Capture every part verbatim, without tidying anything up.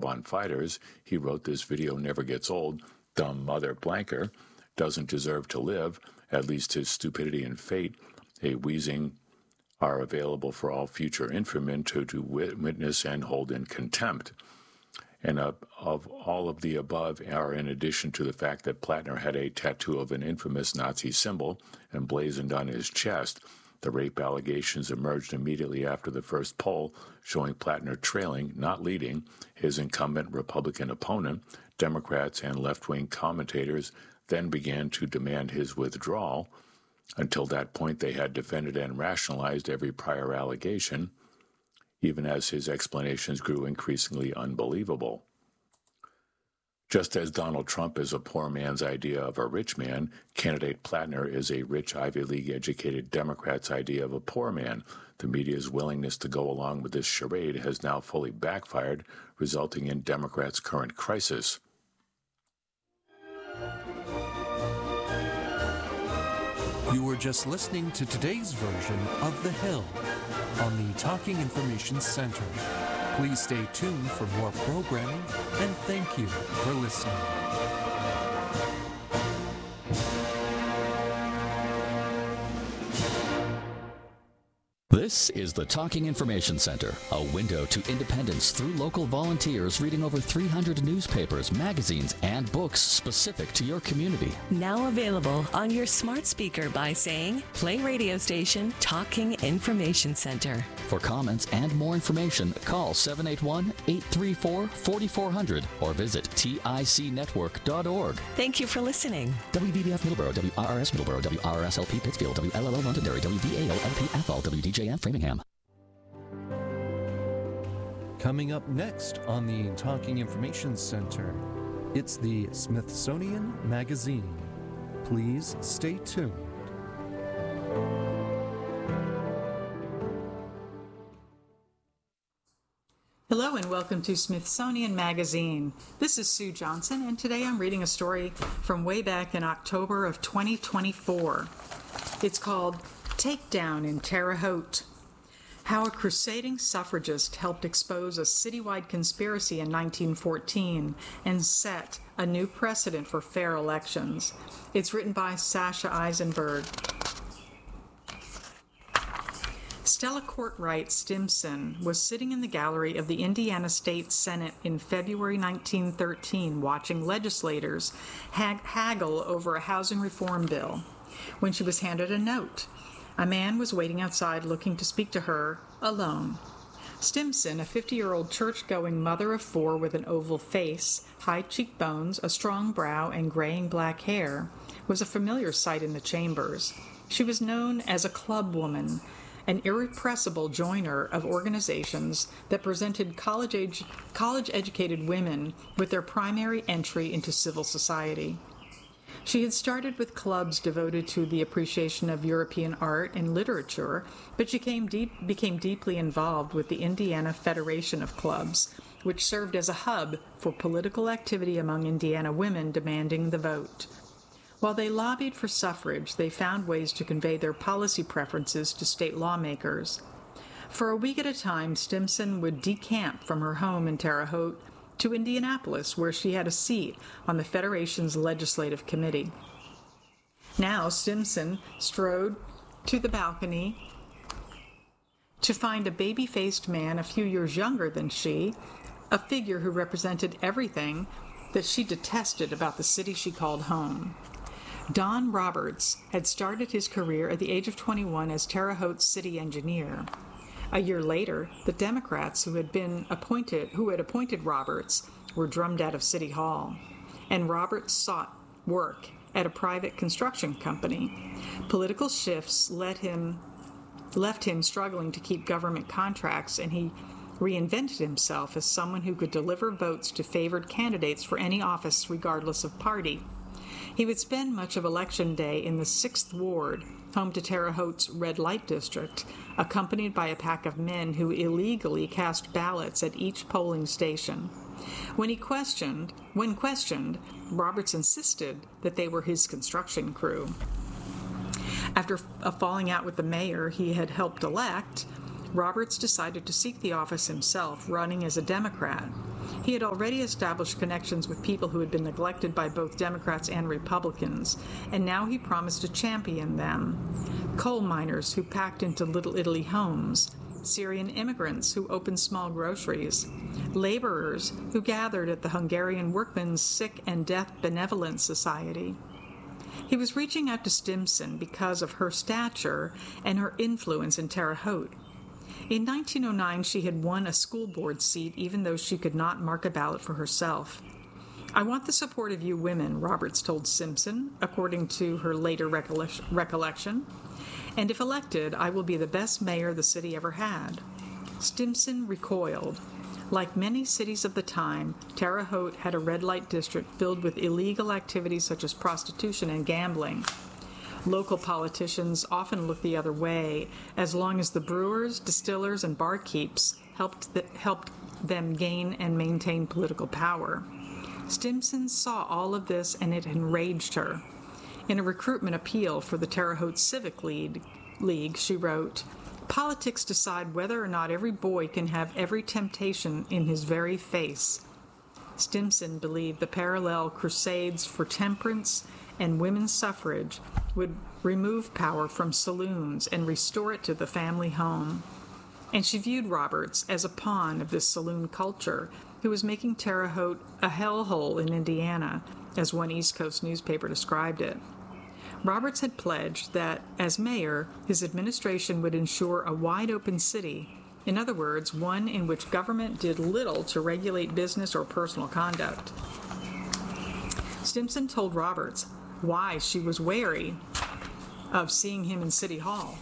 twelve on fighters, he wrote, "This video never gets old. Dumb mother blanker doesn't deserve to live. At least his stupidity and fate, a wheezing, are available for all future infantrymen to, to witness and hold in contempt." And uh, of all of the above are in addition to the fact that Plattner had a tattoo of an infamous Nazi symbol emblazoned on his chest. The rape allegations emerged immediately after the first poll, showing Plattner trailing, not leading, his incumbent Republican opponent. Democrats and left-wing commentators then began to demand his withdrawal. Until that point, they had defended and rationalized every prior allegation, even as his explanations grew increasingly unbelievable. Just as Donald Trump is a poor man's idea of a rich man, candidate Plattner is a rich Ivy League-educated Democrat's idea of a poor man. The media's willingness to go along with this charade has now fully backfired, resulting in Democrats' current crisis. You were just listening to today's version of The Hill on the Talking Information Center. Please stay tuned for more programming, and thank you for listening. This is the Talking Information Center, a window to independence through local volunteers reading over three hundred newspapers, magazines, and books specific to your community. Now available on your smart speaker by saying, play radio station Talking Information Center. For comments and more information, call seven eight one, eight three four, four four zero zero or visit tic network dot org. Thank you for listening. W V B F Middleborough, W R R S Middleborough, W R R S L P Pittsfield, W L L O Londonderry, W V A O L P Athol, W D J M Framingham. Coming up next on the Talking Information Center, it's the Smithsonian Magazine. Please stay tuned. Hello and welcome to Smithsonian Magazine. This is Sue Johnson, and today I'm reading a story from way back in October of twenty twenty-four. It's called Takedown in Terre Haute: How a Crusading Suffragist Helped Expose a Citywide Conspiracy in nineteen fourteen and Set a New Precedent for Fair Elections. It's written by Sasha Eisenberg. Stella Courtwright Stimson was sitting in the gallery of the Indiana State Senate in February nineteen thirteen watching legislators hag- haggle over a housing reform bill when she was handed a note. A man was waiting outside looking to speak to her, alone. Stimson, a fifty-year-old church-going mother of four with an oval face, high cheekbones, a strong brow, and graying black hair, was a familiar sight in the chambers. She was known as a club woman, an irrepressible joiner of organizations that presented college-age, college-educated women with their primary entry into civil society. She had started with clubs devoted to the appreciation of European art and literature, but she came deep, became deeply involved with the Indiana Federation of Clubs, which served as a hub for political activity among Indiana women demanding the vote. While they lobbied for suffrage, they found ways to convey their policy preferences to state lawmakers. For a week at a time, Stimson would decamp from her home in Terre Haute to Indianapolis, where she had a seat on the Federation's legislative committee. Now, Stimson strode to the balcony to find a baby-faced man a few years younger than she, a figure who represented everything that she detested about the city she called home. Don Roberts had started his career at the age of twenty-one as Terre Haute's city engineer. A year later, the Democrats who had been appointed, who had appointed Roberts were drummed out of City Hall, and Roberts sought work at a private construction company. Political shifts let him, left him struggling to keep government contracts, and he reinvented himself as someone who could deliver votes to favored candidates for any office regardless of party. He would spend much of Election Day in the sixth Ward, home to Terre Haute's red light district, accompanied by a pack of men who illegally cast ballots at each polling station. When he questioned, when questioned, Roberts insisted that they were his construction crew. After a falling out with the mayor he had helped elect, Roberts decided to seek the office himself, running as a Democrat. He had already established connections with people who had been neglected by both Democrats and Republicans, and now he promised to champion them. Coal miners who packed into Little Italy homes, Syrian immigrants who opened small groceries, laborers who gathered at the Hungarian Workmen's Sick and Death Benevolence Society. He was reaching out to Stimson because of her stature and her influence in Terre Haute. In nineteen oh nine, she had won a school board seat even though she could not mark a ballot for herself. "I want the support of you women," Roberts told Stimson, according to her later recollection. "And if elected, I will be the best mayor the city ever had." Stimson recoiled. Like many cities of the time, Terre Haute had a red light district filled with illegal activities such as prostitution and gambling. Local politicians often looked the other way, as long as the brewers, distillers, and barkeeps helped, th- helped them gain and maintain political power. Stimson saw all of this, and it enraged her. In a recruitment appeal for the Terre Haute Civic League, League, she wrote, "Politics decide whether or not every boy can have every temptation in his very face." Stimson believed the parallel crusades for temperance and women's suffrage would remove power from saloons and restore it to the family home. And she viewed Roberts as a pawn of this saloon culture who was making Terre Haute a hellhole in Indiana, as one East Coast newspaper described it. Roberts had pledged that, as mayor, his administration would ensure a wide-open city, in other words, one in which government did little to regulate business or personal conduct. Stimson told Roberts why she was wary of seeing him in City Hall.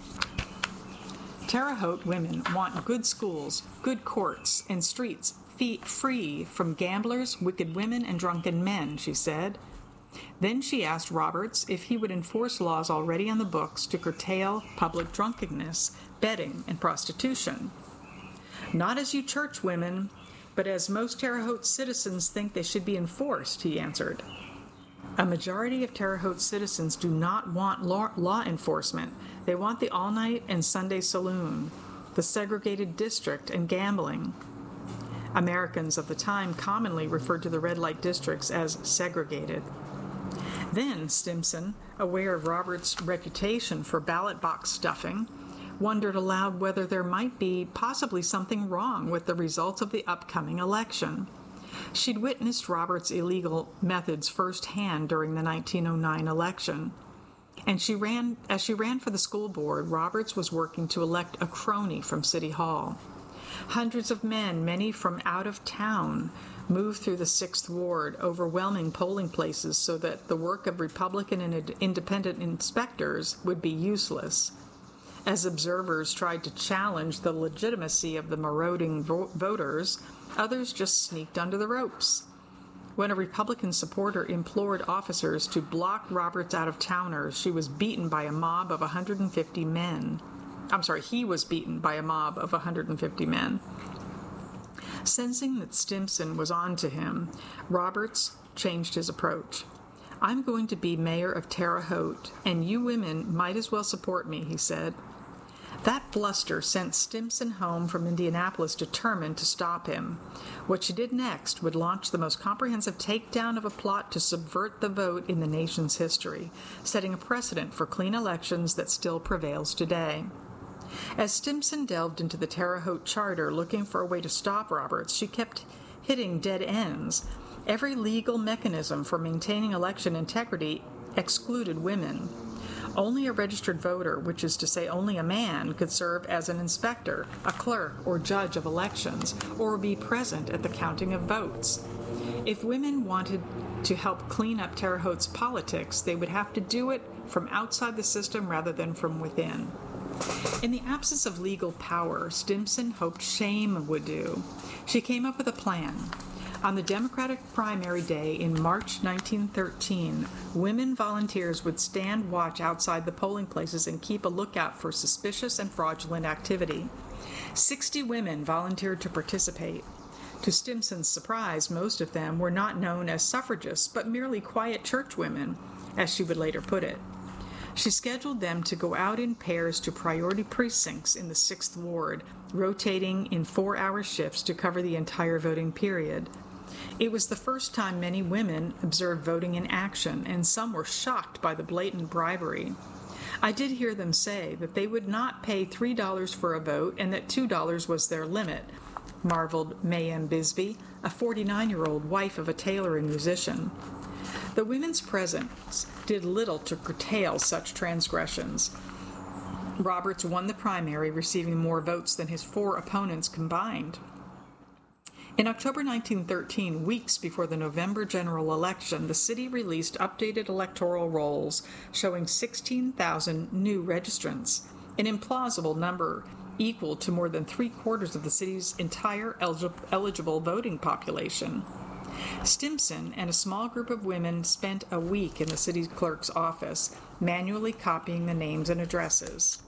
"Terre Haute women want good schools, good courts, and streets free from gamblers, wicked women, and drunken men," she said. Then she asked Roberts if he would enforce laws already on the books to curtail public drunkenness, betting, and prostitution. "Not as you church women, but as most Terre Haute citizens think they should be enforced," he answered. A majority of Terre Haute citizens do not want law, law enforcement. They want the all-night and Sunday saloon, the segregated district, and gambling. Americans of the time commonly referred to the red light districts as segregated. Then Stimson, aware of Roberts' reputation for ballot box stuffing, wondered aloud whether there might be possibly something wrong with the results of the upcoming election. She'd witnessed Roberts' illegal methods firsthand during the nineteen oh nine election. And she ran, as she ran for the school board, Roberts was working to elect a crony from City Hall. Hundreds of men, many from out of town, moved through the sixth Ward, overwhelming polling places so that the work of Republican and independent inspectors would be useless. As observers tried to challenge the legitimacy of the marauding vo- voters, others just sneaked under the ropes. When a Republican supporter implored officers to block Roberts out of towners, she was beaten by a mob of one hundred fifty men. I'm sorry, he was beaten by a mob of one hundred fifty men. Sensing that Stimson was on to him, Roberts changed his approach. "I'm going to be mayor of Terre Haute, and you women might as well support me," he said. That bluster sent Stimson home from Indianapolis determined to stop him. What she did next would launch the most comprehensive takedown of a plot to subvert the vote in the nation's history, setting a precedent for clean elections that still prevails today. As Stimson delved into the Terre Haute Charter looking for a way to stop Roberts, she kept hitting dead ends. Every legal mechanism for maintaining election integrity excluded women. Only a registered voter, which is to say only a man, could serve as an inspector, a clerk, or judge of elections, or be present at the counting of votes. If women wanted to help clean up Terre Haute's politics, they would have to do it from outside the system rather than from within. In the absence of legal power, Stimson hoped shame would do. She came up with a plan. On the Democratic primary day in March nineteen thirteen, women volunteers would stand watch outside the polling places and keep a lookout for suspicious and fraudulent activity. Sixty women volunteered to participate. To Stimson's surprise, most of them were not known as suffragists, but merely quiet churchwomen, as she would later put it. She scheduled them to go out in pairs to priority precincts in the sixth Ward, rotating in four-hour shifts to cover the entire voting period. It was the first time many women observed voting in action, and some were shocked by the blatant bribery. I did hear them say that they would not pay three dollars for a vote and that two dollars was their limit, marveled May M. Bisbee, a forty-nine-year-old wife of a tailor and musician. The women's presence did little to curtail such transgressions. Roberts won the primary, receiving more votes than his four opponents combined. In October nineteen thirteen, weeks before the November general election, the city released updated electoral rolls showing sixteen thousand new registrants, an implausible number equal to more than three-quarters of the city's entire elig- eligible voting population. Stimson and a small group of women spent a week in the city clerk's office, manually copying the names and addresses.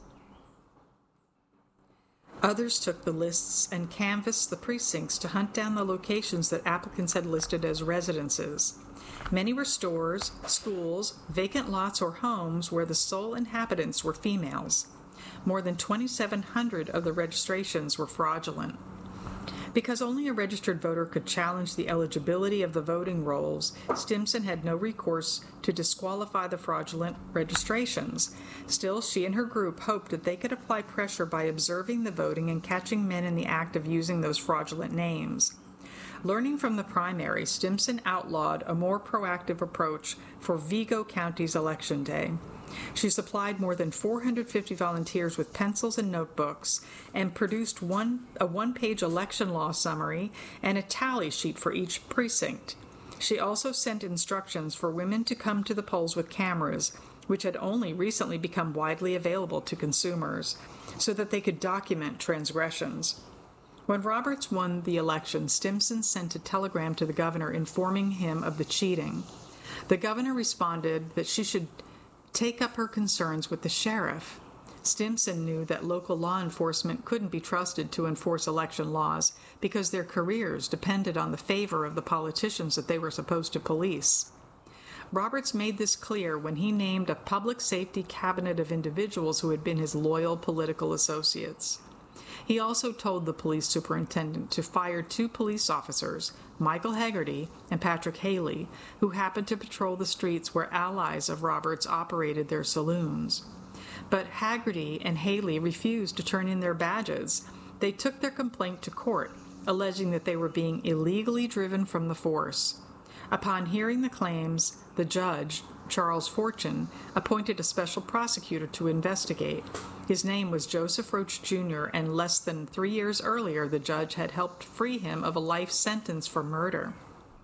Others took the lists and canvassed the precincts to hunt down the locations that applicants had listed as residences. Many were stores, schools, vacant lots, or homes where the sole inhabitants were females. More than twenty-seven hundred of the registrations were fraudulent. Because only a registered voter could challenge the eligibility of the voting rolls, Stimson had no recourse to disqualify the fraudulent registrations. Still, she and her group hoped that they could apply pressure by observing the voting and catching men in the act of using those fraudulent names. Learning from the primary, Stimson outlawed a more proactive approach for Vigo County's election day. She supplied more than four hundred fifty volunteers with pencils and notebooks and produced one, a one-page election law summary and a tally sheet for each precinct. She also sent instructions for women to come to the polls with cameras, which had only recently become widely available to consumers, so that they could document transgressions. When Roberts won the election, Stimson sent a telegram to the governor informing him of the cheating. The governor responded that she should take up her concerns with the sheriff. Stimson knew that local law enforcement couldn't be trusted to enforce election laws because their careers depended on the favor of the politicians that they were supposed to police. Roberts made this clear when he named a public safety cabinet of individuals who had been his loyal political associates. He also told the police superintendent to fire two police officers, Michael Hegarty and Patrick Haley, who happened to patrol the streets where allies of Roberts operated their saloons. But Hegarty and Haley refused to turn in their badges. They took their complaint to court, alleging that they were being illegally driven from the force. Upon hearing the claims, the judge, Charles Fortune, appointed a special prosecutor to investigate. His name was Joseph Roach Junior, and less than three years earlier, the judge had helped free him of a life sentence for murder.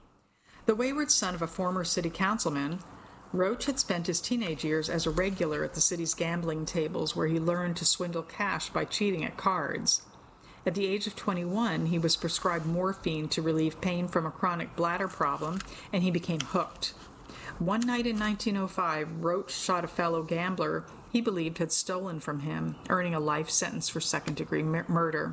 The wayward son of a former city councilman, Roach had spent his teenage years as a regular at the city's gambling tables, where he learned to swindle cash by cheating at cards. At the age of twenty-one, he was prescribed morphine to relieve pain from a chronic bladder problem, and he became hooked. One night in nineteen oh five, Roach shot a fellow gambler he believed had stolen from him, earning a life sentence for second-degree mur- murder.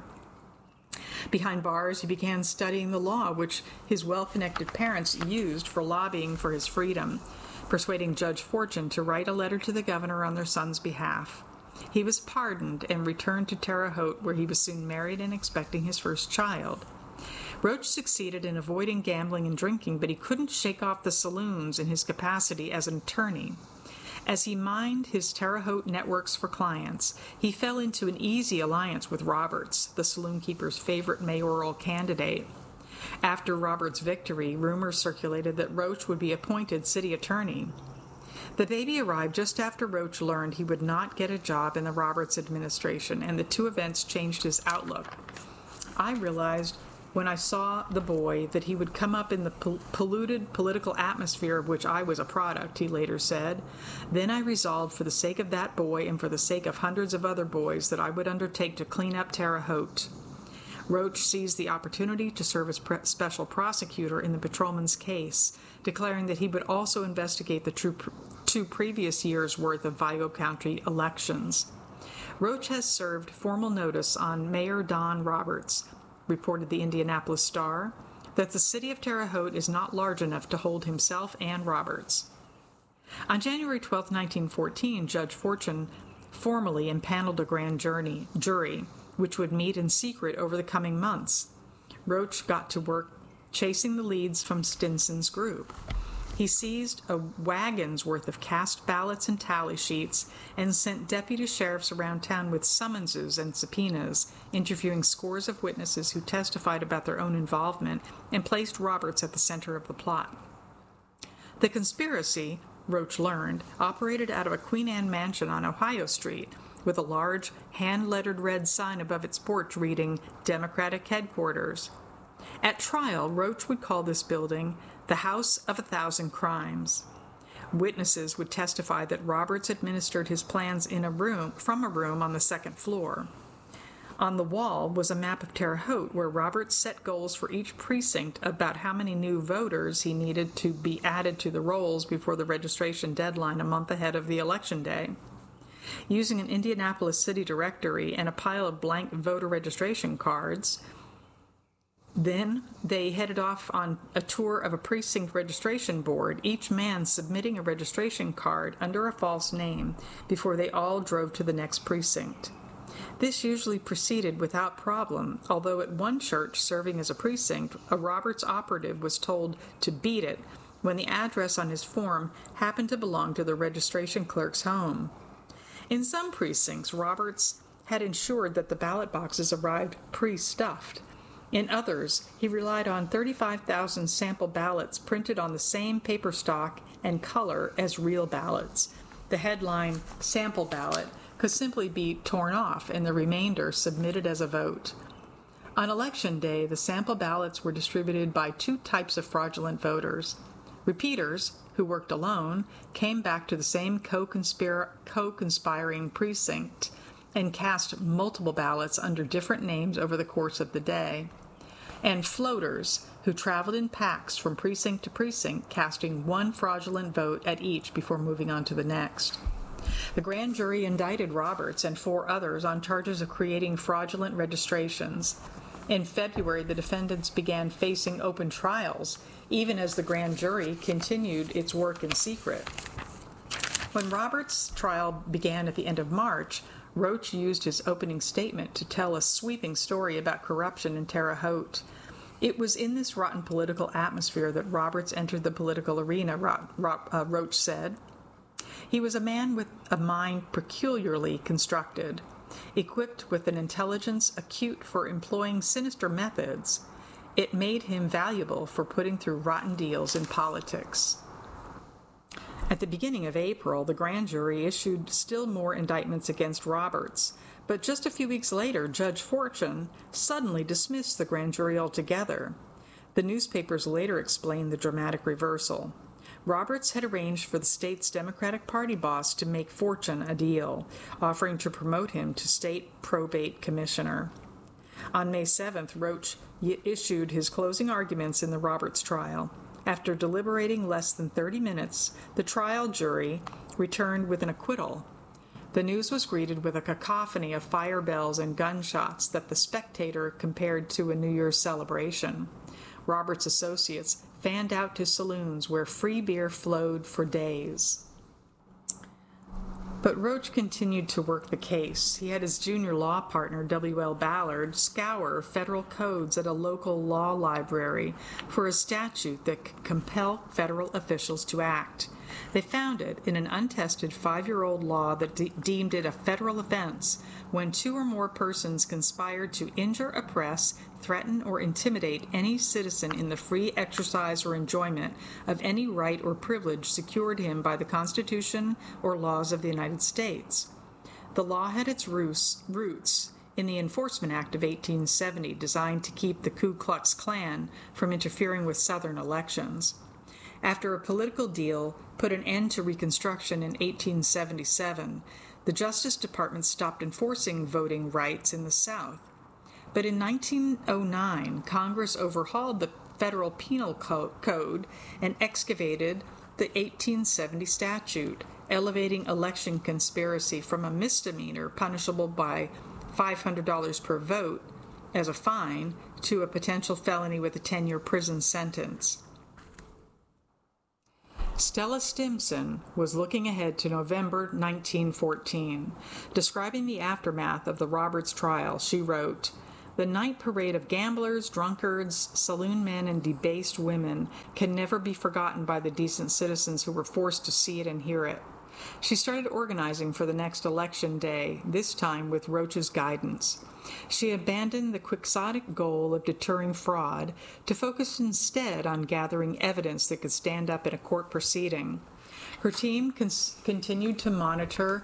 Behind bars, he began studying the law, which his well-connected parents used for lobbying for his freedom, persuading Judge Fortune to write a letter to the governor on their son's behalf. He was pardoned and returned to Terre Haute, where he was soon married and expecting his first child. Roach succeeded in avoiding gambling and drinking, but he couldn't shake off the saloons in his capacity as an attorney. As he mined his Terre Haute networks for clients, he fell into an easy alliance with Roberts, the saloon-keeper's favorite mayoral candidate. After Roberts' victory, rumors circulated that Roach would be appointed city attorney. The baby arrived just after Roach learned he would not get a job in the Roberts administration, and the two events changed his outlook. I realized when I saw the boy that he would come up in the pol- polluted political atmosphere of which I was a product, he later said. Then I resolved, for the sake of that boy and for the sake of hundreds of other boys, that I would undertake to clean up Terre Haute. Roach seized the opportunity to serve as pre- special prosecutor in the patrolman's case, declaring that he would also investigate the true pr- two previous years' worth of Vigo County elections. Roach has served formal notice on Mayor Don Roberts, reported the Indianapolis Star, that the city of Terre Haute is not large enough to hold himself and Roberts. On January twelfth, nineteen fourteen, Judge Fortune formally impaneled a grand jury, jury, which would meet in secret over the coming months. Roach got to work chasing the leads from Stinson's group. He seized a wagon's worth of cast ballots and tally sheets and sent deputy sheriffs around town with summonses and subpoenas, interviewing scores of witnesses who testified about their own involvement, and placed Roberts at the center of the plot. The conspiracy, Roach learned, operated out of a Queen Anne mansion on Ohio Street, with a large, hand-lettered red sign above its porch reading Democratic Headquarters. At trial, Roach would call this building the House of a Thousand Crimes. Witnesses would testify that Roberts administered his plans in a room from a room on the second floor. On the wall was a map of Terre Haute where Roberts set goals for each precinct about how many new voters he needed to be added to the rolls before the registration deadline a month ahead of the election day. Using an Indianapolis city directory and a pile of blank voter registration cards, then they headed off on a tour of a precinct registration board, each man submitting a registration card under a false name before they all drove to the next precinct. This usually proceeded without problem, although at one church serving as a precinct, a Roberts operative was told to beat it when the address on his form happened to belong to the registration clerk's home. In some precincts, Roberts had ensured that the ballot boxes arrived pre-stuffed. In others, he relied on thirty-five thousand sample ballots printed on the same paper stock and color as real ballots. The headline, "Sample Ballot," could simply be torn off and the remainder submitted as a vote. On Election Day, the sample ballots were distributed by two types of fraudulent voters. Repeaters, who worked alone, came back to the same co-conspir- co-conspiring precinct and cast multiple ballots under different names over the course of the day. And floaters, who traveled in packs from precinct to precinct, casting one fraudulent vote at each before moving on to the next. The grand jury indicted Roberts and four others on charges of creating fraudulent registrations. In February, the defendants began facing open trials, even as the grand jury continued its work in secret. When Roberts' trial began at the end of March, Roach used his opening statement to tell a sweeping story about corruption in Terre Haute. It was in this rotten political atmosphere that Roberts entered the political arena, Ro- Ro- uh, Roach said. He was a man with a mind peculiarly constructed, equipped with an intelligence acute for employing sinister methods. It made him valuable for putting through rotten deals in politics. At the beginning of April, the grand jury issued still more indictments against Roberts, but just a few weeks later, Judge Fortune suddenly dismissed the grand jury altogether. The newspapers later explained the dramatic reversal. Roberts had arranged for the state's Democratic Party boss to make Fortune a deal, offering to promote him to state probate commissioner. On May seventh, Roach issued his closing arguments in the Roberts trial. After deliberating less than thirty minutes, the trial jury returned with an acquittal. The news was greeted with a cacophony of fire bells and gunshots that the Spectator compared to a New Year's celebration. Roberts' associates fanned out to saloons where free beer flowed for days. But Roach continued to work the case. He had his junior law partner, W L Ballard, scour federal codes at a local law library for a statute that could compel federal officials to act. They found it in an untested five-year-old law that de- deemed it a federal offense when two or more persons conspired to injure, oppress, threaten, or intimidate any citizen in the free exercise or enjoyment of any right or privilege secured him by the Constitution or laws of the United States. The law had its roots, roots in the Enforcement Act of eighteen seventy, designed to keep the Ku Klux Klan from interfering with Southern elections. After a political deal put an end to Reconstruction in eighteen seventy-seven, the Justice Department stopped enforcing voting rights in the South. But in nineteen oh nine, Congress overhauled the federal penal co- code and excavated the eighteen seventy statute, elevating election conspiracy from a misdemeanor punishable by five hundred dollars per vote as a fine to a potential felony with a ten-year prison sentence. Stella Stimson was looking ahead to November nineteen fourteen. Describing the aftermath of the Roberts trial, she wrote, "The night parade of gamblers, drunkards, saloon men, and debased women can never be forgotten by the decent citizens who were forced to see it and hear it." She started organizing for the next election day, this time with Roach's guidance. She abandoned the quixotic goal of deterring fraud to focus instead on gathering evidence that could stand up in a court proceeding. Her team cons- continued to monitor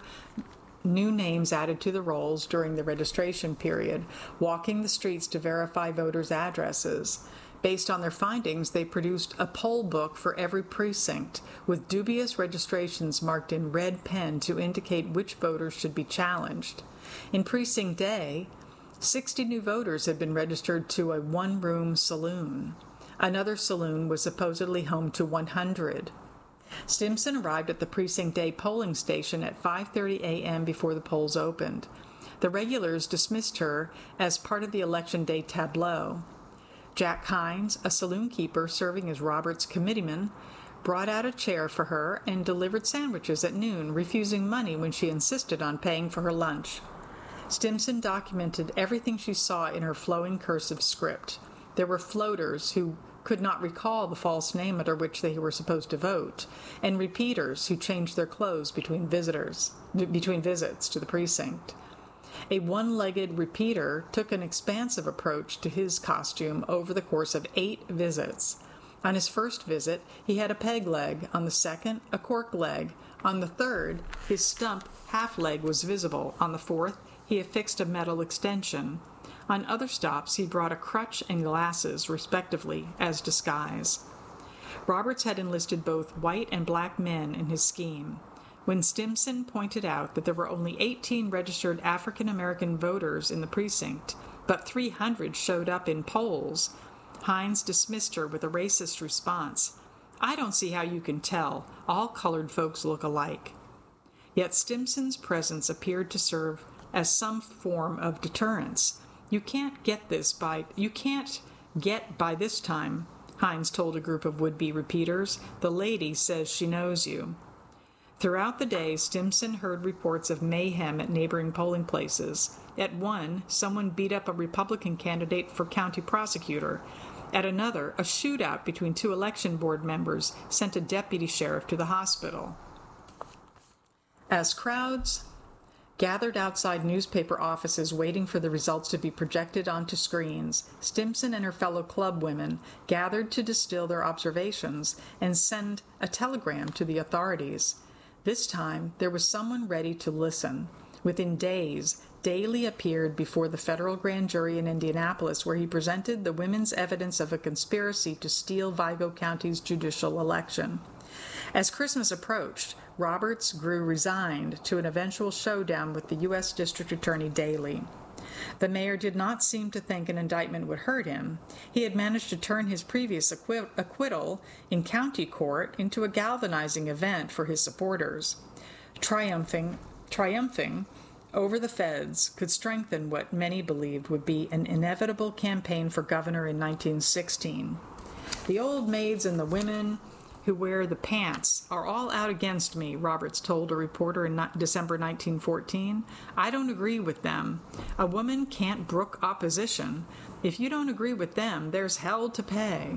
new names added to the rolls during the registration period, walking the streets to verify voters' addresses. Based on their findings, they produced a poll book for every precinct, with dubious registrations marked in red pen to indicate which voters should be challenged. In Precinct A, sixty new voters had been registered to a one-room saloon. Another saloon was supposedly home to one hundred. Stimson arrived at the Precinct A polling station at five thirty a.m. before the polls opened. The regulars dismissed her as part of the Election Day tableau. Jack Hines, a saloon keeper serving as Roberts' committeeman, brought out a chair for her and delivered sandwiches at noon, refusing money when she insisted on paying for her lunch. Stimson documented everything she saw in her flowing cursive script. There were floaters who could not recall the false name under which they were supposed to vote, and repeaters who changed their clothes between visitors, between visits to the precinct. A one-legged repeater took an expansive approach to his costume over the course of eight visits. On his first visit, he had a peg leg. On the second, a cork leg. On the third, his stump half leg was visible. On the fourth, he affixed a metal extension. On other stops, he brought a crutch and glasses, respectively, as disguise. Roberts had enlisted both white and black men in his scheme. When Stimson pointed out that there were only eighteen registered African-American voters in the precinct, but three hundred showed up in polls, Hines dismissed her with a racist response. "I don't see how you can tell. All colored folks look alike." Yet Stimson's presence appeared to serve as some form of deterrence. You can't get this by you can't get by this time, Hines told a group of would-be repeaters. "The lady says she knows you." Throughout the day, Stimson heard reports of mayhem at neighboring polling places. At one, someone beat up a Republican candidate for county prosecutor. At another, a shootout between two election board members sent a deputy sheriff to the hospital. As crowds gathered outside newspaper offices waiting for the results to be projected onto screens, Stimson and her fellow club women gathered to distill their observations and send a telegram to the authorities. This time, there was someone ready to listen. Within days, Daley appeared before the federal grand jury in Indianapolis, where he presented the women's evidence of a conspiracy to steal Vigo County's judicial election. As Christmas approached, Roberts grew resigned to an eventual showdown with the U S District Attorney Daley. The mayor did not seem to think an indictment would hurt him. He had managed to turn his previous acquit- acquittal in county court into a galvanizing event for his supporters. Triumphing, triumphing over the feds could strengthen what many believed would be an inevitable campaign for governor in nineteen sixteen. "The old maids and the women who wear the pants are all out against me," Roberts told a reporter in December nineteen fourteen. "I don't agree with them. A woman can't brook opposition. If you don't agree with them, there's hell to pay."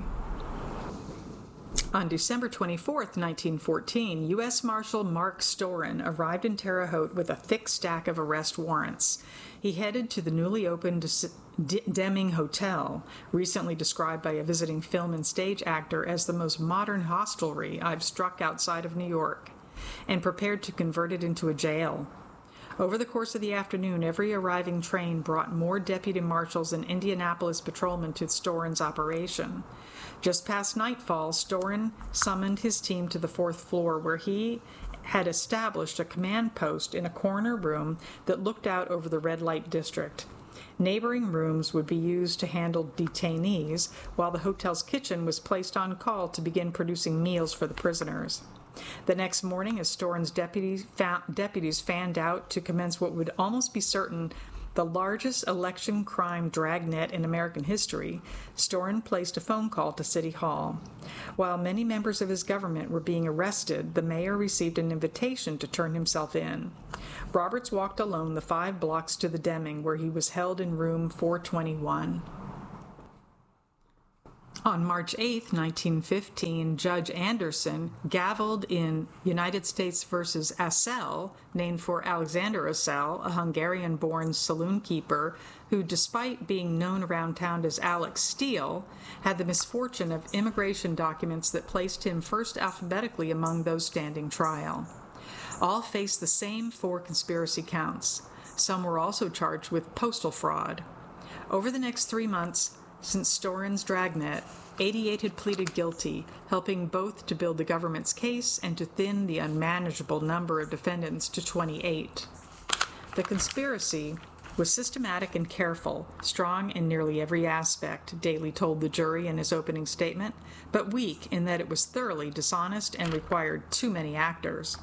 On December twenty-fourth, nineteen fourteen, U S Marshal Mark Storin arrived in Terre Haute with a thick stack of arrest warrants. He headed to the newly opened Deming Hotel, recently described by a visiting film and stage actor as the most modern hostelry I've struck outside of New York, and prepared to convert it into a jail. Over the course of the afternoon, every arriving train brought more deputy marshals and Indianapolis patrolmen to Storin's operation. Just past nightfall, Storin summoned his team to the fourth floor, where he had established a command post in a corner room that looked out over the red light district. Neighboring rooms would be used to handle detainees, while the hotel's kitchen was placed on call to begin producing meals for the prisoners. The next morning, as Storin's deputies, fa- deputies fanned out to commence what would almost be certain the largest election crime dragnet in American history, Storin placed a phone call to City Hall. While many members of his government were being arrested, the mayor received an invitation to turn himself in. Roberts walked alone the five blocks to the Deming, where he was held in room four twenty-one. On March eighth, nineteen fifteen, Judge Anderson gavelled in United States versus Assel, named for Alexander Assel, a Hungarian-born saloon keeper who, despite being known around town as Alex Steele, had the misfortune of immigration documents that placed him first alphabetically among those standing trial. All faced the same four conspiracy counts. Some were also charged with postal fraud. Over the next three months, since Storin's dragnet, eighty-eight had pleaded guilty, helping both to build the government's case and to thin the unmanageable number of defendants to twenty-eight. The conspiracy was systematic and careful, strong in nearly every aspect, Daley told the jury in his opening statement, but weak in that it was thoroughly dishonest and required too many actors.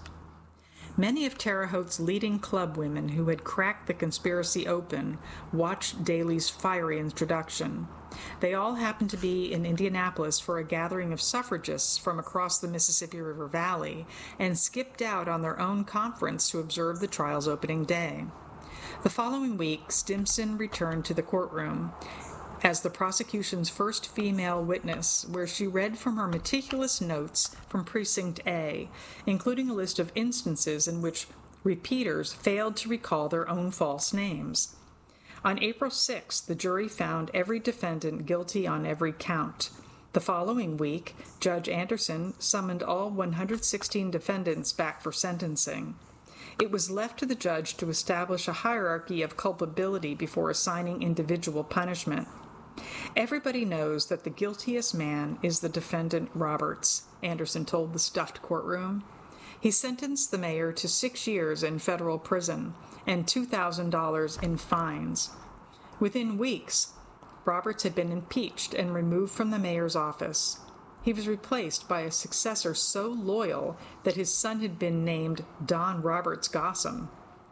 Many of Terre Haute's leading club women who had cracked the conspiracy open watched Daley's fiery introduction. They all happened to be in Indianapolis for a gathering of suffragists from across the Mississippi River Valley and skipped out on their own conference to observe the trial's opening day. The following week, Stimson returned to the courtroom as the prosecution's first female witness, where she read from her meticulous notes from Precinct A, including a list of instances in which repeaters failed to recall their own false names. On April sixth, the jury found every defendant guilty on every count. The following week, Judge Anderson summoned all one hundred sixteen defendants back for sentencing. It was left to the judge to establish a hierarchy of culpability before assigning individual punishment. Everybody knows that the guiltiest man is the defendant Roberts, Anderson told the stuffed courtroom. He sentenced the mayor to six years in federal prison and two thousand dollars in fines. Within weeks, Roberts had been impeached and removed from the mayor's office. He was replaced by a successor so loyal that his son had been named Don Roberts Gossam.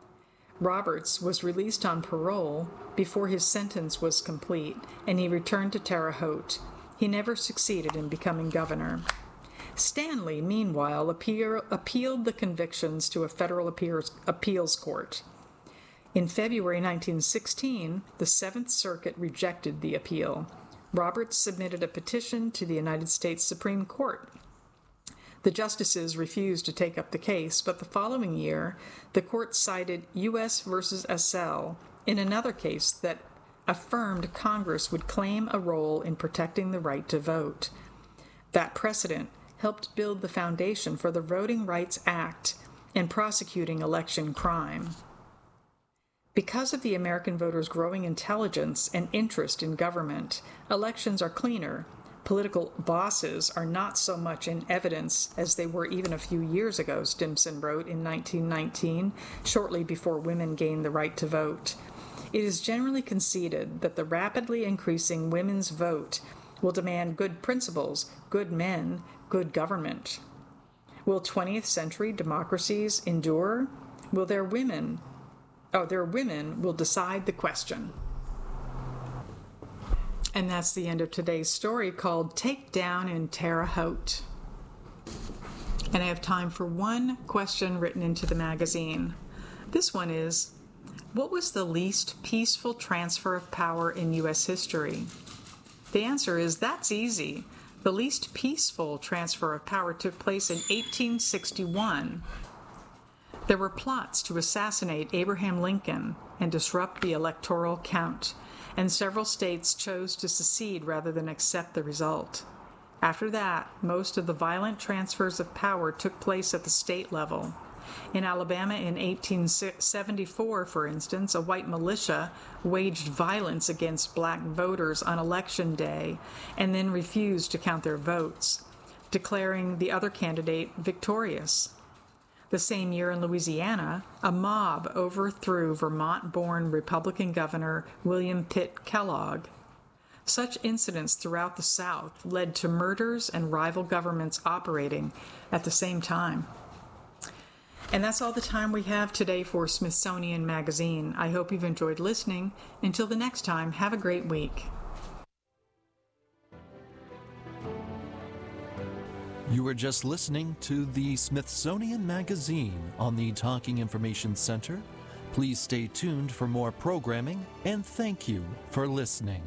Roberts was released on parole before his sentence was complete, and he returned to Terre Haute. He never succeeded in becoming governor. Stanley, meanwhile, appear, appealed the convictions to a federal appeals, appeals court. In February nineteen sixteen, the Seventh Circuit rejected the appeal. Roberts submitted a petition to the United States Supreme Court. The justices refused to take up the case, but the following year, the court cited U S versus Assel in another case that affirmed Congress would claim a role in protecting the right to vote. That precedent helped build the foundation for the Voting Rights Act and prosecuting election crime. Because of the American voters' growing intelligence and interest in government, elections are cleaner. Political bosses are not so much in evidence as they were even a few years ago, Stimson wrote in nineteen nineteen, shortly before women gained the right to vote. It is generally conceded that the rapidly increasing women's vote will demand good principles, good men, good government. Will twentieth century democracies endure? Will their women, oh, their women will decide the question. And that's the end of today's story called Takedown in Terre Haute. And I have time for one question written into the magazine. This one is, what was the least peaceful transfer of power in U S history? The answer is, that's easy. The least peaceful transfer of power took place in eighteen sixty-one. There were plots to assassinate Abraham Lincoln and disrupt the electoral count, and several states chose to secede rather than accept the result. After that, most of the violent transfers of power took place at the state level. In Alabama in eighteen seventy-four, for instance, a white militia waged violence against black voters on Election Day and then refused to count their votes, declaring the other candidate victorious. The same year in Louisiana, a mob overthrew Vermont-born Republican Governor William Pitt Kellogg. Such incidents throughout the South led to murders and rival governments operating at the same time. And that's all the time we have today for Smithsonian Magazine. I hope you've enjoyed listening. Until the next time, have a great week. You were just listening to the Smithsonian Magazine on the Talking Information Center. Please stay tuned for more programming, and thank you for listening.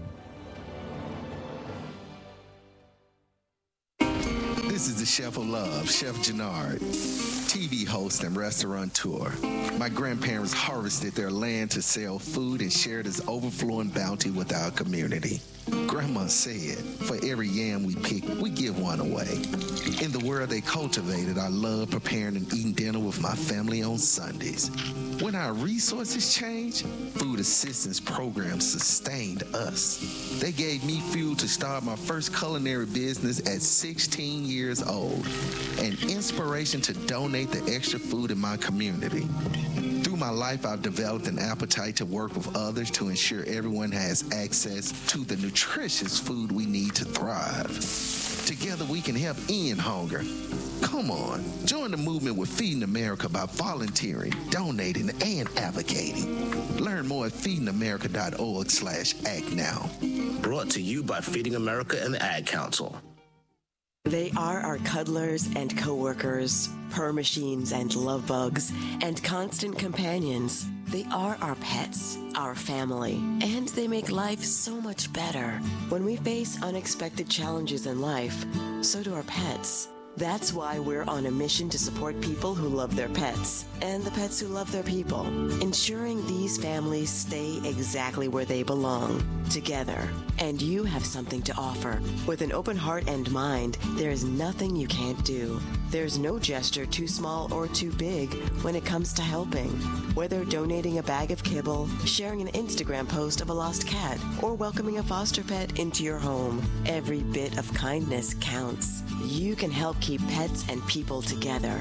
This is the Chef of Love, Chef Jannard, T V host and restaurateur. My grandparents harvested their land to sell food and share this overflowing bounty with our community. Grandma said, for every yam we pick, we give one away. In the world they cultivated, I love preparing and eating dinner with my family on Sundays. When our resources changed, food assistance programs sustained us. They gave me fuel to start my first culinary business at sixteen years old, and inspiration to donate the extra food in my community. Through my life, I've developed an appetite to work with others to ensure everyone has access to the nutritious food we need to thrive. Together we can help end hunger. Come on, join the movement with Feeding America by volunteering, donating, and advocating. Learn more at feeding america dot org slash act now. Brought to you by Feeding America and the Ad Council. They are our cuddlers and coworkers, purr machines and love bugs, and constant companions. They are our pets, our family, and they make life so much better. When we face unexpected challenges in life, so do our pets. That's why we're on a mission to support people who love their pets and the pets who love their people, ensuring these families stay exactly where they belong, together. And you have something to offer. With an open heart and mind, there is nothing you can't do. There's no gesture too small or too big when it comes to helping. Whether donating a bag of kibble, sharing an Instagram post of a lost cat, or welcoming a foster pet into your home, every bit of kindness counts. You can help keep pets and people together.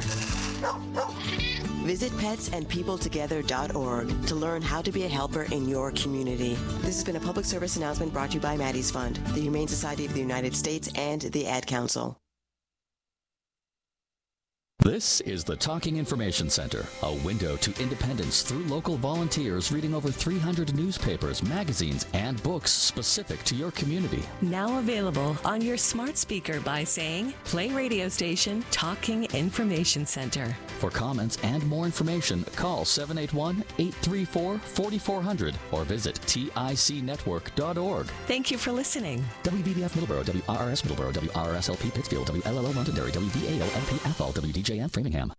Visit pets and people together dot org to learn how to be a helper in your community. This has been a public service announcement brought to you by Maddie's Fund, the Humane Society of the United States, and the Ad Council. This is the Talking Information Center, a window to independence through local volunteers reading over three hundred newspapers, magazines, and books specific to your community. Now available on your smart speaker by saying, play radio station Talking Information Center. For comments and more information, call seven eight one, eight three four, four four zero zero or visit tic network dot org. Thank you for listening. W B B F Middleborough, W R R S Middleborough, W R R S L P Pittsfield, W L L O Londonderry, W V A O L P F L, W D J and Framingham.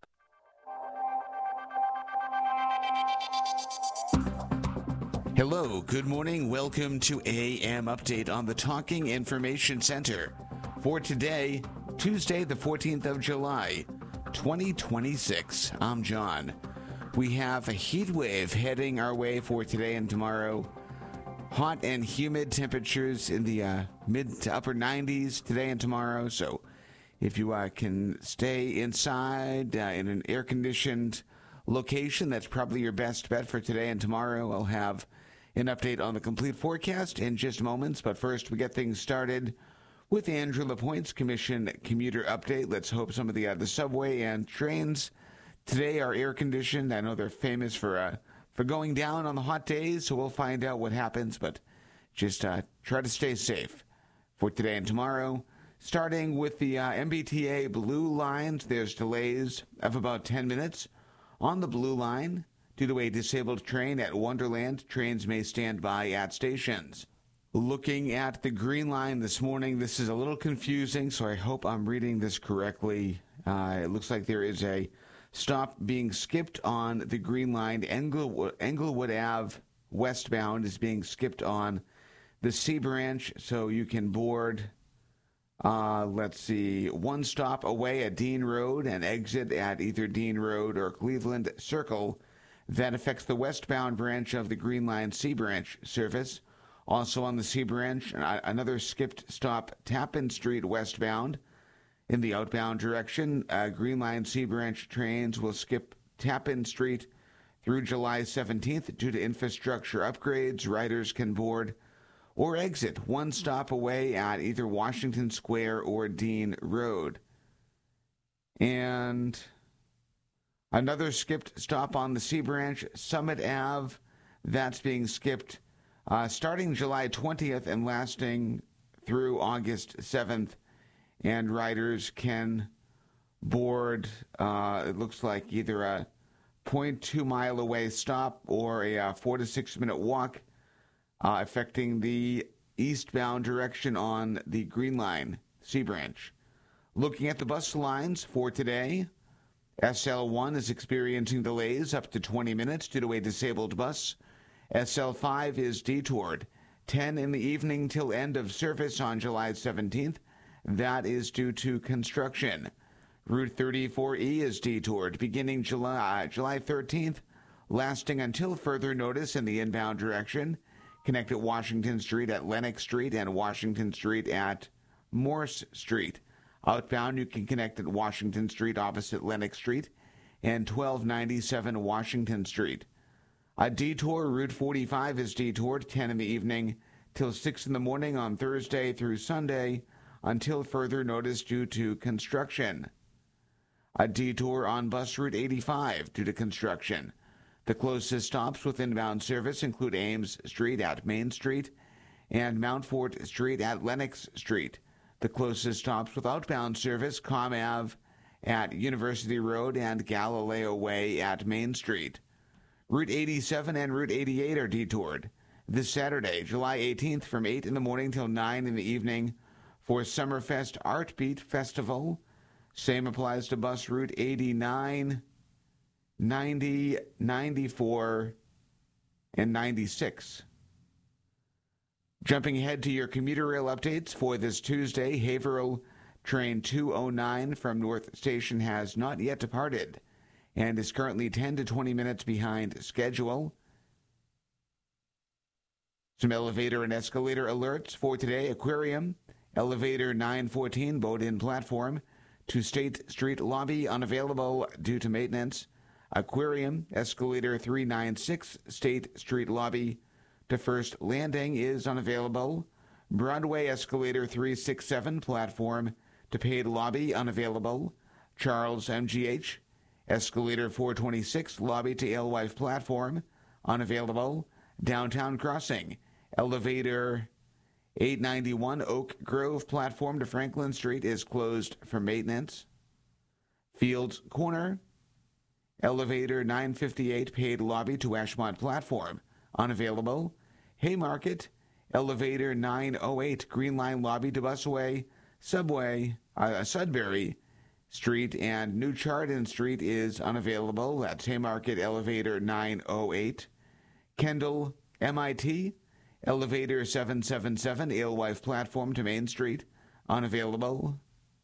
Hello, good morning. Welcome to A M Update on the Talking Information Center. For today, Tuesday, the fourteenth of July, twenty twenty-six. I'm John. We have a heat wave heading our way for today and tomorrow. Hot and humid temperatures in the uh, mid to upper nineties today and tomorrow. So if you uh, can stay inside uh, in an air-conditioned location, that's probably your best bet for today and tomorrow. I'll have an update on the complete forecast in just moments. But first, we get things started with Andrew LaPointe's Commission Commuter Update. Let's hope some of the, uh, the subway and trains today are air-conditioned. I know they're famous for uh, for going down on the hot days, so we'll find out what happens. But just uh, try to stay safe for today and tomorrow. Starting with the uh, M B T A Blue Lines, there's delays of about ten minutes on the Blue Line. Due to a disabled train at Wonderland, trains may stand by at stations. Looking at the Green Line this morning, this is a little confusing, so I hope I'm reading this correctly. Uh, it looks like there is a stop being skipped on the Green Line. Englewood, Englewood Ave westbound is being skipped on the C Branch, so you can board... Uh, let's see, one stop away at Dean Road and exit at either Dean Road or Cleveland Circle. That affects the westbound branch of the Green Line C Branch service. Also on the C Branch, another skipped stop, Tappan Street westbound. In the outbound direction, uh, Green Line C Branch trains will skip Tappan Street through July seventeenth due to infrastructure upgrades. Riders can board or exit one stop away at either Washington Square or Dean Road. And Another skipped stop on the C Branch, Summit Avenue. That's being skipped uh, starting July twentieth and lasting through August seventh. And riders can board, uh, it looks like, either a zero point two mile away stop or a uh, four to six minute walk, uh, affecting the eastbound direction on the Green Line, C Branch. Looking at the bus lines for today, S L one is experiencing delays up to twenty minutes due to a disabled bus. S L five is detoured ten in the evening till end of service on July seventeenth. That is due to construction. Route thirty-four E is detoured beginning July, July thirteenth, lasting until further notice in the inbound direction. Connect at Washington Street at Lenox Street and Washington Street at Morse Street. Outbound, you can connect at Washington Street opposite Lenox Street and twelve ninety-seven Washington Street. A detour, Route forty-five is detoured ten in the evening till six in the morning on Thursday through Sunday until further notice due to construction. A detour on bus Route eighty-five due to construction. The closest stops with inbound service include Ames Street at Main Street and Mount Fort Street at Lenox Street. The closest stops with outbound service, Com Ave at University Road and Galileo Way at Main Street. Route eighty-seven and Route eighty-eight are detoured this Saturday, July eighteenth, from eight in the morning till nine in the evening for Summerfest Art Beat Festival. Same applies to bus Route eighty-nine, ninety, ninety-four, and ninety-six. Jumping ahead to your commuter rail updates for this Tuesday, Haverhill train two oh nine from North Station has not yet departed and is currently ten to twenty minutes behind schedule. Some elevator and escalator alerts for today. Aquarium, elevator nine fourteen, Bowdoin platform to State Street lobby unavailable due to maintenance. Aquarium, escalator three ninety-six, State Street lobby to First Landing is unavailable. Broadway, escalator three sixty-seven, platform to paid lobby unavailable. Charles M G H, escalator four twenty-six, lobby to Alewife platform unavailable. Downtown Crossing, elevator eight ninety-one, Oak Grove platform to Franklin Street is closed for maintenance. Fields Corner, elevator nine fifty-eight, paid lobby to Ashmont platform unavailable. Haymarket, elevator nine oh eight, Green Line lobby to Busway, Subway, uh, Sudbury Street, and New Chardon Street is unavailable. That's Haymarket, elevator nine oh eight. Kendall, M I T, elevator seven seventy-seven, Alewife platform to Main Street, unavailable.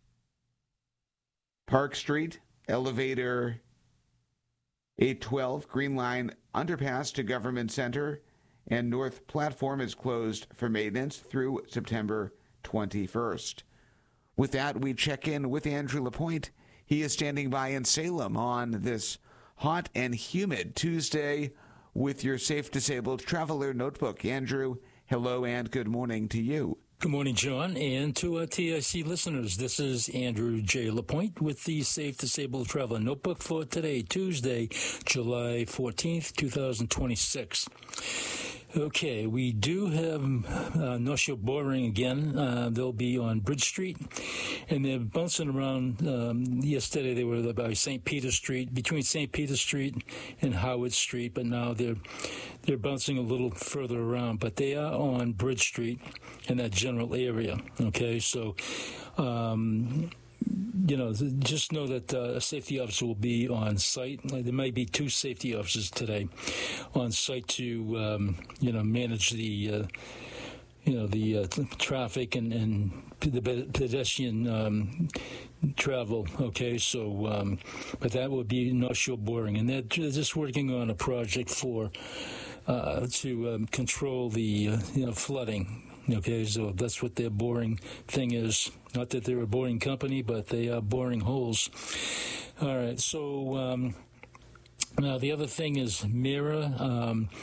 Park Street, elevator eight twelve, Green Line underpass to Government Center, and North platform is closed for maintenance through September twenty-first. With that, we check in with Andrew LaPointe. He is standing by in Salem on this hot and humid Tuesday with your Safe Disabled Traveler Notebook. Andrew, hello and good morning to you. Good morning, John, and to our T I C listeners. This is Andrew J. LaPointe with the Safe Disabled Traveler Notebook for today, Tuesday, July fourteenth, twenty twenty-six. Okay, we do have uh, North Shore Boring again. Uh, they'll be on Bridge Street, and they're bouncing around. Um, yesterday they were by Saint Peter Street, between Saint Peter Street and Howard Street, but now they're they're bouncing a little further around. But they are on Bridge Street in that general area. Okay, so. Um, You know, just know that uh, a safety officer will be on site. There may be two safety officers today on site to, um, you know, manage the, uh, you know, the uh, traffic and, and the pedestrian um, travel. Okay, so, um, but that will be North Shore Boring, and they're just working on a project for uh, to um, control the, uh, you know, flooding. Okay, so that's what their boring thing is. Not that they're a boring company, but they are boring holes. All right, so um, now the other thing is Mira. Um,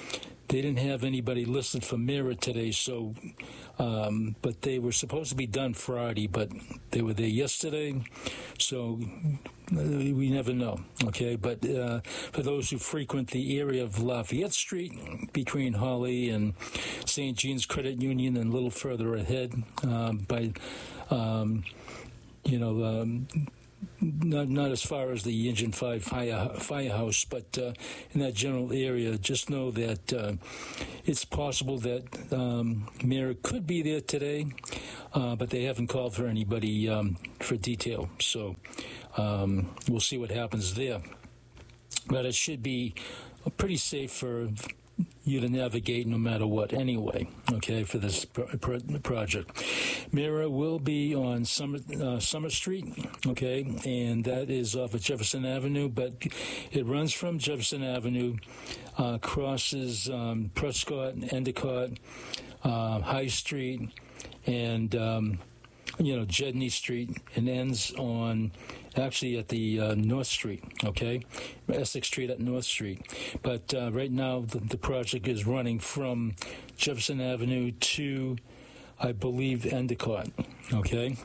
they didn't have anybody listed for mirror today, so, um, but they were supposed to be done Friday, but they were there yesterday, so we never know, okay? But uh, for those who frequent the area of Lafayette Street between Holly and Saint Jean's Credit Union and a little further ahead um, by, um, you know, um, Not not as far as the Engine five fire, firehouse, but uh, in that general area, just know that uh, it's possible that um, Mira could be there today, uh, but they haven't called for anybody um, for detail. So um, we'll see what happens there. But it should be pretty safe for you to navigate no matter what anyway, okay, for this pro- pro- project. Mira will be on Summer, uh, Summer Street, okay, and that is off of Jefferson Avenue, but it runs from Jefferson Avenue, uh, crosses um, Prescott, Endicott, uh, High Street, and, um, you know, Jedney Street, and ends on actually at the uh, North Street, okay? Essex Street at North Street. But uh, right now, the, the project is running from Jefferson Avenue to, I believe, Endicott, okay?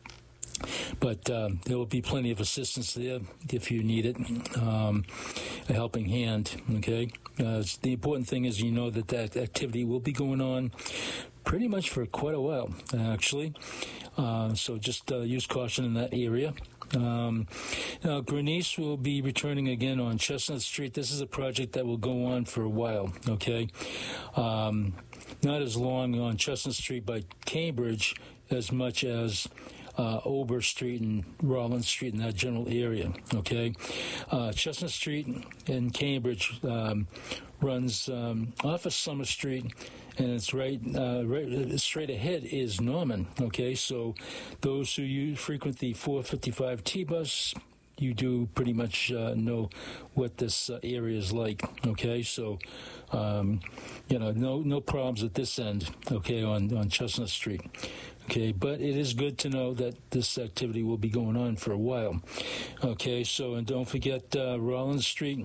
But uh, there will be plenty of assistance there if you need it, um, a helping hand, okay? Uh, the important thing is you know that that activity will be going on pretty much for quite a while, actually. Uh, so just uh, use caution in that area. Um, now, Grenice will be returning again on Chestnut Street. This is a project that will go on for a while, okay? Um, not as long on Chestnut Street by Cambridge as much as uh, Ober Street and Rollins Street in that general area, okay? Uh, Chestnut Street in Cambridge um, runs um, off of Summer Street, and it's right, uh, right straight ahead is Norman, okay? So those who use, frequent the four fifty-five T-bus, you do pretty much uh, know what this uh, area is like, okay? So, um, you know, no no problems at this end, okay, on, on Chestnut Street, okay? But it is good to know that this activity will be going on for a while, okay? So, and don't forget uh, Rollins Street,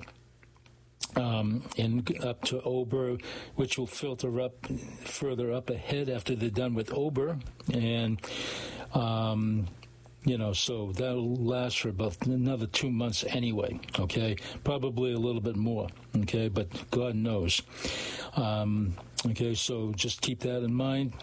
Um, and up to Ober, which will filter up further up ahead after they're done with Ober. And, um, you know, so that'll last for about another two months anyway, okay? Probably a little bit more, okay? But God knows. Um, okay, so just keep that in mind.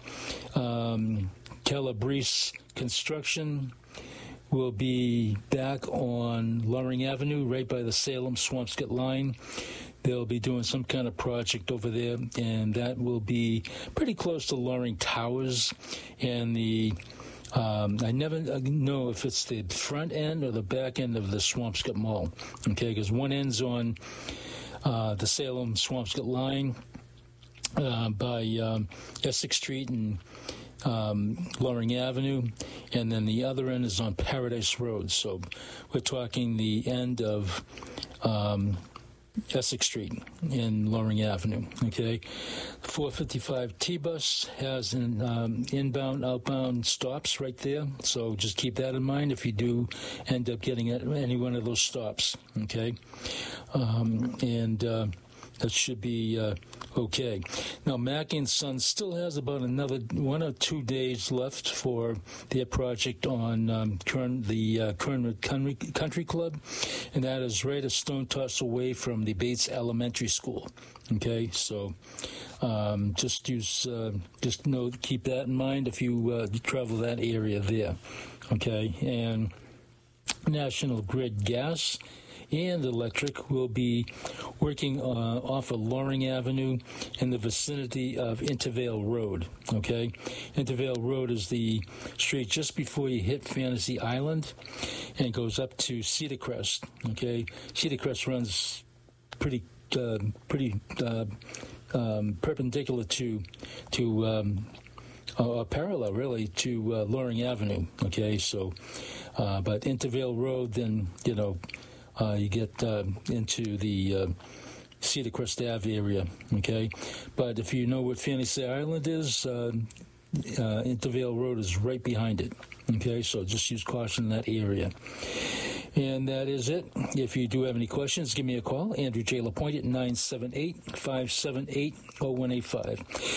Um, Calabrese Construction will be back on Loring Avenue, right by the Salem-Swampscott line. They'll be doing some kind of project over there, and that will be pretty close to Loring Towers. And the um, I never know if it's the front end or the back end of the Swampscott Mall, okay? Because one ends on uh, the Salem-Swampscott line uh, by um, Essex Street and Um, Loring Avenue, and then the other end is on Paradise Road. So we're talking the end of um, Essex Street in Loring Avenue, okay? four fifty-five T-bus has an um, inbound, outbound stops right there, so just keep that in mind if you do end up getting at any one of those stops, okay? Um, and uh, that should be uh, okay. Now, Mackey and Sons still has about another one or two days left for their project on um, Kern, the uh, Kernwood Country, Country Club, and that is right a stone toss away from the Bates Elementary School. Okay, so um, just use, uh, just know, keep that in mind if you uh, travel that area there. Okay, and National Grid Gas and Electric will be working uh, off of Loring Avenue in the vicinity of Intervale Road, okay? Intervale Road is the street just before you hit Fantasy Island and goes up to Cedar Crest, okay? Cedar Crest runs pretty uh, pretty uh, um, perpendicular to, to um, uh, parallel, really, to uh, Loring Avenue, okay? So, uh, but Intervale Road, then, you know, Uh, you get uh, into the uh, Cedar Crest Ave area, okay? But if you know what Fantasy Island is, uh, uh, Intervale Road is right behind it, okay? So just use caution in that area. And that is it. If you do have any questions, give me a call. Andrew J. LaPointe at nine seven eight, five seven eight, zero one eight five.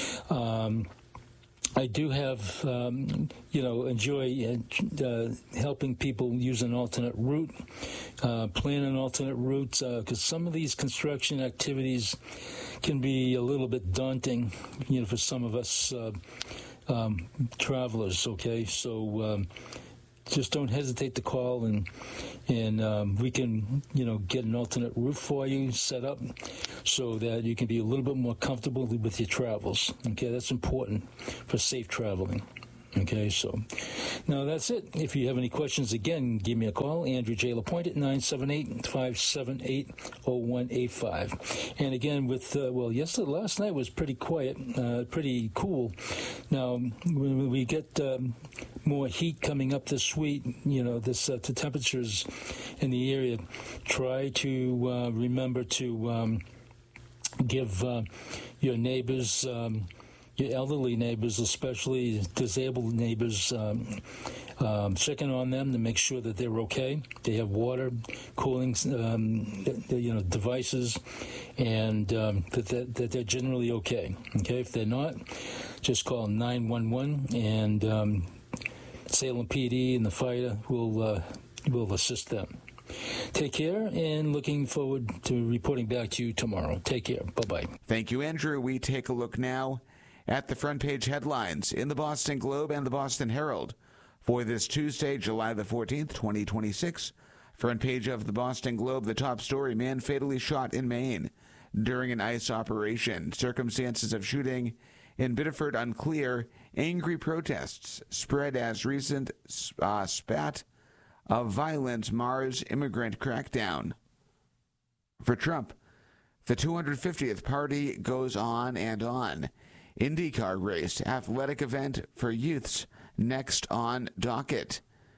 Um, I do have, um, you know, enjoy uh, helping people use an alternate route, uh, plan an alternate route, because uh, some of these construction activities can be a little bit daunting, you know, for some of us uh, um, travelers, okay? So um, just don't hesitate to call, and and um, we can, you know, get an alternate route for you set up so that you can be a little bit more comfortable with your travels. Okay, that's important for safe traveling. Okay, so now that's it. If you have any questions, again, give me a call. Andrew J. LaPointe at nine seven eight, five seven eight, zero one eight five. And again, with, uh, well, yesterday, last night was pretty quiet, uh, pretty cool. Now, when we get um, more heat coming up this week, you know, this uh, the temperatures in the area, try to uh, remember to um, give uh, your neighbors, um, your elderly neighbors, especially disabled neighbors, um, um, checking on them to make sure that they're okay. They have water, cooling, um, you know, devices, and um, that, that, that they're generally okay. Okay, if they're not, just call nine one one, and um, Salem P D and the fire will uh, will assist them. Take care, and looking forward to reporting back to you tomorrow. Take care. Bye-bye. Thank you, Andrew. We take a look now at the front page headlines in the Boston Globe and the Boston Herald for this Tuesday, July the fourteenth, twenty twenty-six. Front page of the Boston Globe, the top story, man fatally shot in Maine during an ICE operation. Circumstances of shooting in Biddeford unclear. Angry protests spread as recent uh, spat of violence mars immigrant crackdown. For Trump, the two hundred fiftieth party goes on and on. IndyCar race, athletic event for youths, next on docket.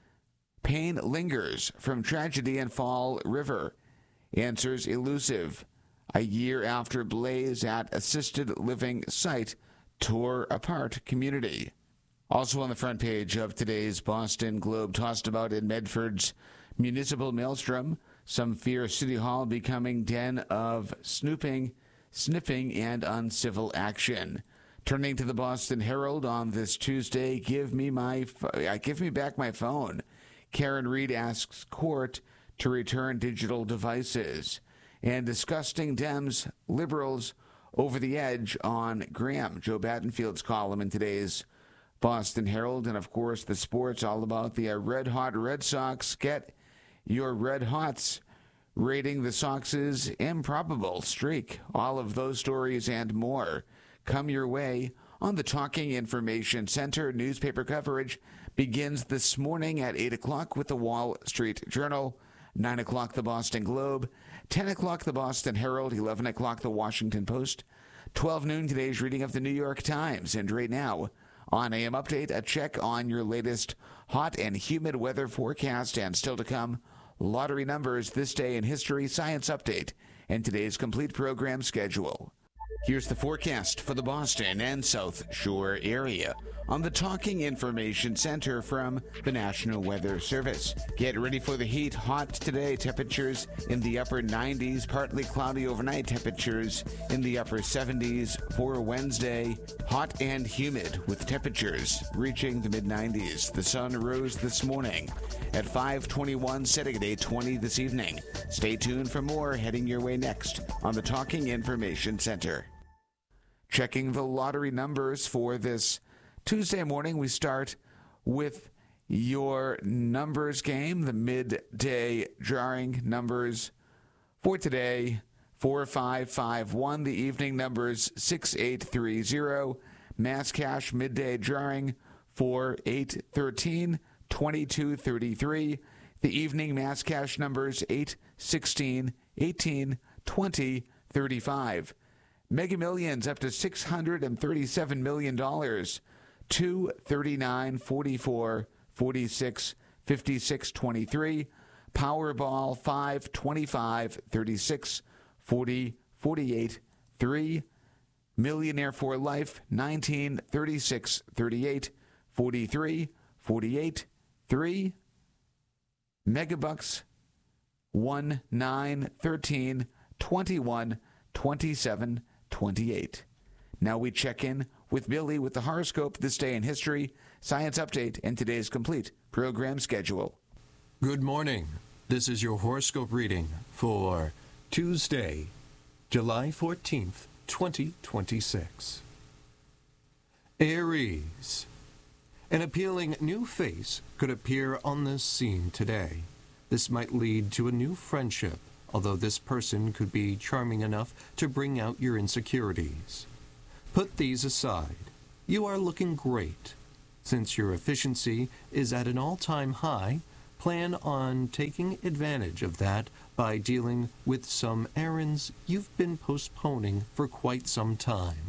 Pain lingers from tragedy in Fall River. Answers elusive. A year after blaze at assisted living site tore apart community. Also on the front page of today's Boston Globe, tossed about in Medford's municipal maelstrom, some fear City Hall becoming den of snooping, sniffing, and uncivil action. Turning to the Boston Herald on this Tuesday, give me my, uh, give me back my phone. Karen Reed asks court to return digital devices. And disgusting Dems, liberals over the edge on Graham. Joe Battenfield's column in today's Boston Herald. And, of course, the sports, all about the uh, red-hot Red Sox. Get your Red Hots rating the Sox's improbable streak. All of those stories and more come your way on the Talking Information Center. Newspaper coverage begins this morning at eight o'clock with the Wall Street Journal, nine o'clock the Boston Globe, ten o'clock the Boston Herald, eleven o'clock the Washington Post, twelve noon today's reading of the New York Times. And right now on A M Update, a check on your latest hot and humid weather forecast, and still to come, lottery numbers this day in history, science update, and today's complete program schedule. Here's the forecast for the Boston and South Shore area on the Talking Information Center from the National Weather Service. Get ready for the heat. Hot today, temperatures in the upper nineties, partly cloudy overnight, temperatures in the upper seventies for Wednesday. Hot and humid with temperatures reaching the mid nineties. The sun rose this morning at five twenty-one, setting at eight twenty this evening. Stay tuned for more heading your way next on the Talking Information Center. Checking the lottery numbers for this Tuesday morning, we start with your numbers game, the midday drawing numbers for today: four five five one, the evening numbers six eight three zero, mass cash midday drawing four eight thirteen, twenty-two thirty-three, the evening mass cash numbers eight sixteen, eighteen, twenty, thirty-five. Mega Millions up to six hundred thirty-seven million dollars, two thirty-nine, forty-four, forty-six, fifty-six, twenty-three. Powerball five, twenty-five, thirty-six, forty, forty-eight, three. Millionaire for Life nineteen, thirty-six, thirty-eight, forty-three, forty-eight, three. Megabucks one nine thirteen twenty-one twenty-seven twenty-eight. Now we check in with Billy with the horoscope, this day in history, science update, and today's complete program schedule. Good morning. This is your horoscope reading for Tuesday, July fourteenth, twenty twenty-six. Aries. An appealing new face could appear on the scene today. This might lead to a new friendship, although this person could be charming enough to bring out your insecurities. Put these aside. You are looking great. Since your efficiency is at an all-time high, plan on taking advantage of that by dealing with some errands you've been postponing for quite some time.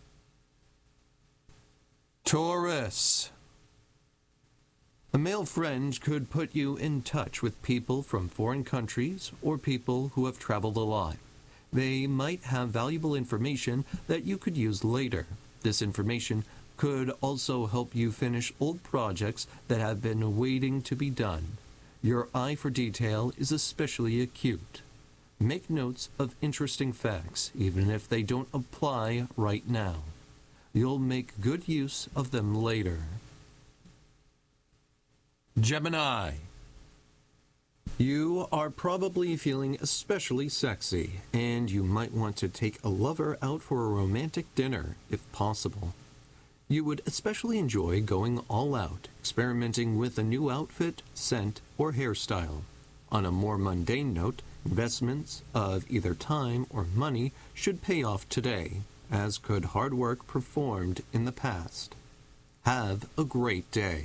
Taurus. A male friend could put you in touch with people from foreign countries or people who have traveled a lot. They might have valuable information that you could use later. This information could also help you finish old projects that have been waiting to be done. Your eye for detail is especially acute. Make notes of interesting facts, even if they don't apply right now. You'll make good use of them later. Gemini. You are probably feeling especially sexy, and you might want to take a lover out for a romantic dinner, if possible. You would especially enjoy going all out, experimenting with a new outfit, scent, or hairstyle. On a more mundane note, investments of either time or money should pay off today, as could hard work performed in the past. Have a great day.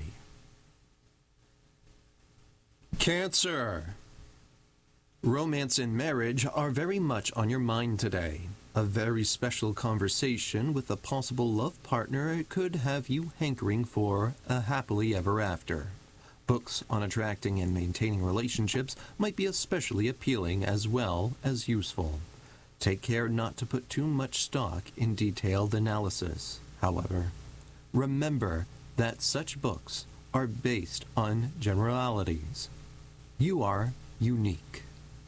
Cancer. Romance and marriage are very much on your mind today. A very special conversation with a possible love partner could have you hankering for a happily ever after. Books on attracting and maintaining relationships might be especially appealing as well as useful. Take care not to put too much stock in detailed analysis, however. Remember that such books are based on generalities. You are unique.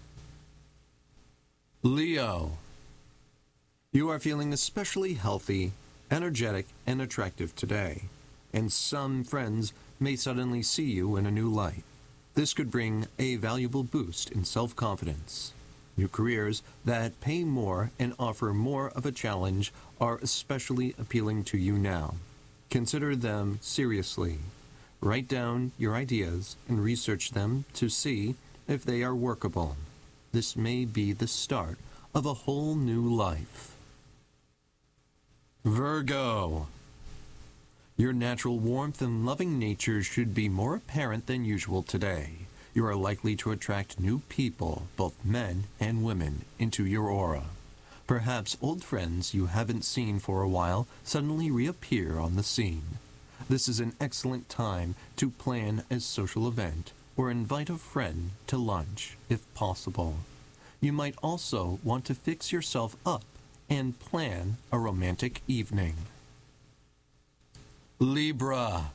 Leo. You are feeling especially healthy, energetic, and attractive today, and some friends may suddenly see you in a new light. This could bring a valuable boost in self-confidence. New careers that pay more and offer more of a challenge are especially appealing to you now. Consider them seriously. Write down your ideas and research them to see if they are workable. This may be the start of a whole new life. Virgo. Your natural warmth and loving nature should be more apparent than usual today. You are likely to attract new people, both men and women, into your aura. Perhaps old friends you haven't seen for a while suddenly reappear on the scene. This is an excellent time to plan a social event or invite a friend to lunch, if possible. You might also want to fix yourself up and plan a romantic evening. Libra.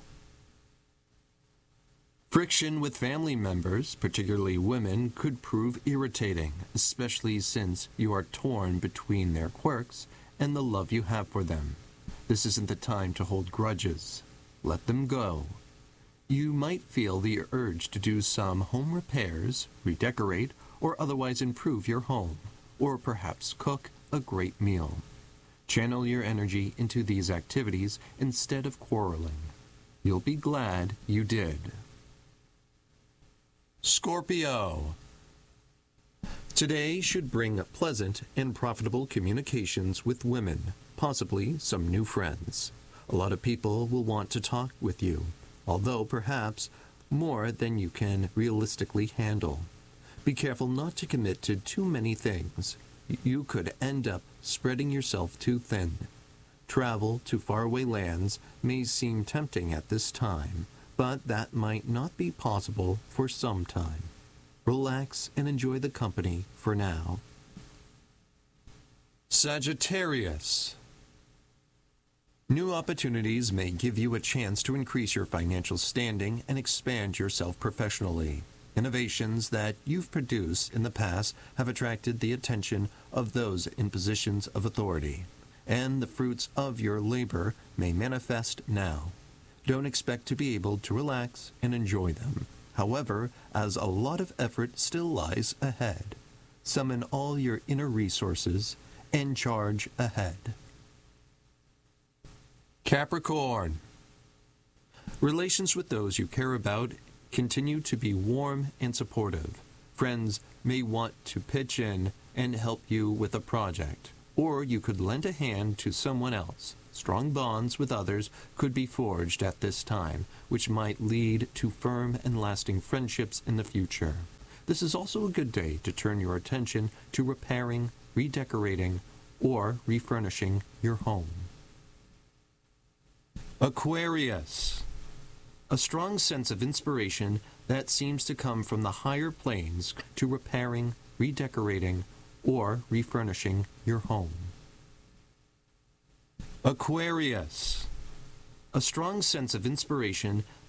Friction with family members, particularly women, could prove irritating, especially since you are torn between their quirks and the love you have for them. This isn't the time to hold grudges. Let them go. You might feel the urge to do some home repairs, redecorate, or otherwise improve your home, or perhaps cook a great meal. Channel your energy into these activities instead of quarreling. You'll be glad you did. Scorpio. Today should bring pleasant and profitable communications with women, possibly some new friends. A lot of people will want to talk with you, although perhaps more than you can realistically handle. Be careful not to commit to too many things. You could end up spreading yourself too thin. Travel to faraway lands may seem tempting at this time, but that might not be possible for some time. Relax and enjoy the company for now. Sagittarius. New opportunities may give you a chance to increase your financial standing and expand yourself professionally. Innovations that you've produced in the past have attracted the attention of those in positions of authority, and the fruits of your labor may manifest now. Don't expect to be able to relax and enjoy them, however, as a lot of effort still lies ahead. Summon all your inner resources and charge ahead. Capricorn. Relations with those you care about continue to be warm and supportive. Friends may want to pitch in and help you with a project, or you could lend a hand to someone else. Strong bonds with others could be forged at this time, which might lead to firm and lasting friendships in the future. This is also a good day to turn your attention to repairing, redecorating, or refurnishing your home. Aquarius. A strong sense of inspiration that seems to come from the higher planes to repairing, redecorating, or refurnishing your home. Aquarius. A strong sense of inspiration